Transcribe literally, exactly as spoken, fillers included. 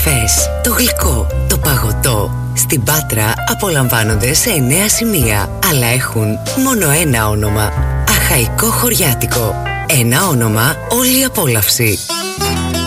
καφές, το γλυκό, το παγωτό. Στην Πάτρα απολαμβάνονται σε εννέα σημεία, αλλά έχουν μόνο ένα όνομα. Αχαϊκό Χωριάτικο. Ένα όνομα, όλη η απόλαυση.